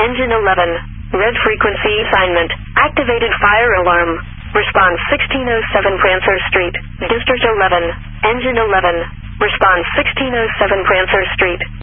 Engine 11. Red frequency assignment. Activated fire alarm. Response 1607 Prancer Street. District 11. Engine 11. Response 1607 Prancer Street.